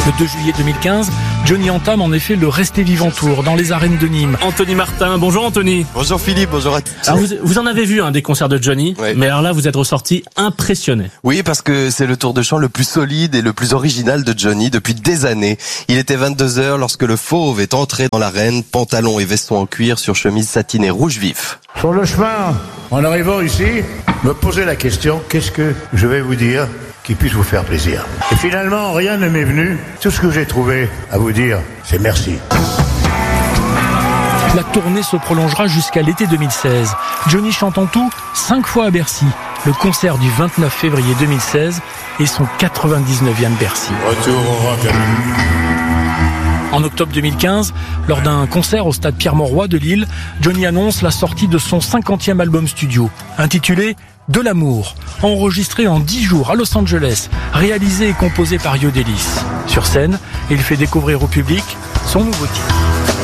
Le 2 juillet 2015, Johnny entame en effet le Restez Vivant Tour dans les arènes de Nîmes. Anthony Martin, bonjour Anthony. Bonjour Philippe, bonjour à tous. Alors vous en avez vu des concerts de Johnny, oui. Mais alors là vous êtes ressorti impressionné. Oui, parce que c'est le tour de chant le plus solide et le plus original de Johnny depuis des années. Il était 22h lorsque le Fauve est entré dans l'arène, pantalon et veston en cuir sur chemise satinée rouge vif. Sur le chemin, en arrivant ici, me poser la question, qu'est-ce que je vais vous dire qui puisse vous faire plaisir. Et finalement, rien ne m'est venu. Tout ce que j'ai trouvé à vous dire, c'est merci. La tournée se prolongera jusqu'à l'été 2016. Johnny chante en tout 5 fois à Bercy. Le concert du 29 février 2016 est son 99e Bercy. Retour au rock. En octobre 2015, lors d'un concert au stade Pierre-Mauroy de Lille, Johnny annonce la sortie de son 50e album studio, intitulé De l'amour, enregistré en 10 jours à Los Angeles, réalisé et composé par Yo Delis. Sur scène, il fait découvrir au public son nouveau titre.